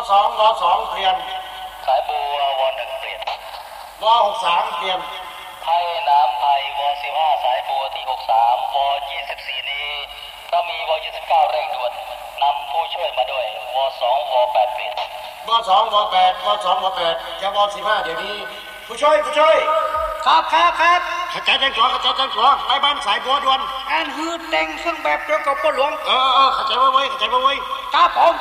2 ว 2เปลี่ยนสายบัวว1เปลี่ยนว63เปลี่ยนไทยน้ำไทยว15สายบัวที่63ว24นี้ถ้ามีว29เร่งด่วนนำผู้ช่วยมาด้วยว2ว8เปลี่ยนว2ว8ว2ว8จะว15เดี๋ยวนี้ผู้ช่วยครับขจายแจ้งกลองไปบ้านสายบัวด่วนอันฮือแต่งเครื่องแบบเดียวกับพ่อหลวงขจายไว้ครับผม